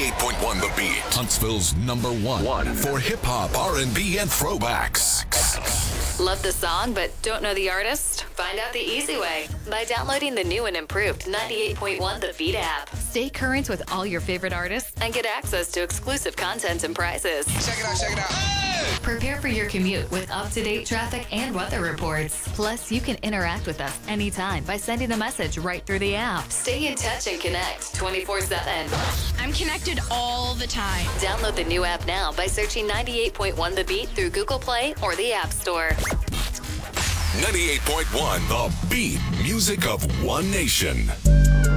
98.1 The Beat. Huntsville's number one for hip-hop, R&B, and throwbacks. Love the song but don't know the artist? Find out the easy way by downloading the new and improved 98.1 The Beat app. Stay current with all your favorite artists and get access to exclusive content and prizes. Check it out, check it out. Hey! Prepare for your commute with up-to-date traffic and weather reports. Plus, you can interact with us anytime by sending a message right through the app. Stay in touch and connect 24/7. I'm connected all the time. Download the new app now by searching 98.1 The Beat through Google Play or the App Store. 98.1 The Beat. Music of one nation.